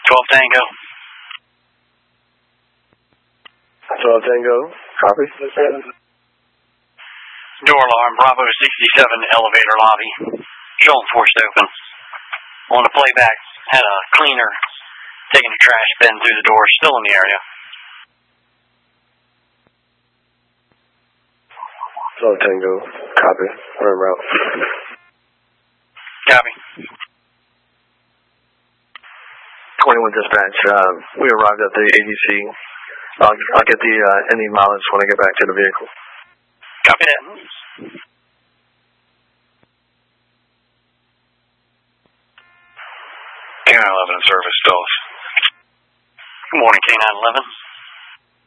12 Tango. 12 Tango, copy. Door alarm, Bravo 67, elevator lobby. Showing forced open. On the playback, had a cleaner taking a trash bin through the door, still in the area. 12 Tango, copy. We're en route. Copy. 21 dispatch, we arrived at the ADC. I'll get the any mileage when I get back to the vehicle. Copy that. K911 in service, Dulles. Good morning, K911.